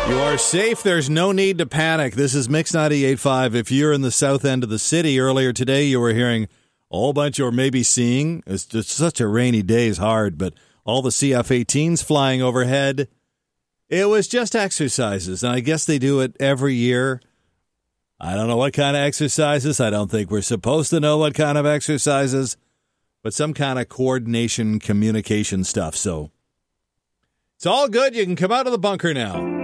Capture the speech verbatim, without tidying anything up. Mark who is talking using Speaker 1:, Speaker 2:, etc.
Speaker 1: You are safe. There's no need to panic. This is Mix ninety-eight point five. If you're in the south end of the city, earlier today you were hearing a whole bunch, or maybe seeing, it's just such a rainy day is hard, but all the C F eighteens flying overhead. It was just exercises, and I guess they do it every year. I don't know what kind of exercises. I don't think we're supposed to know what kind of exercises, but some kind of coordination, communication stuff. So it's all good. You can come out of the bunker now.